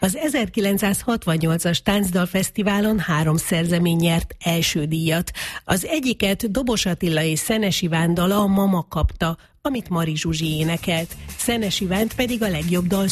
Az 1968-as Táncdalfesztiválon 3 szerzemény nyert első díjat. Az egyiket Dobos Attila és Szenes Iván dala, a Mama kapta, amit Mari Zsuzsi énekelt. Szenes Ivánt pedig a legjobb dal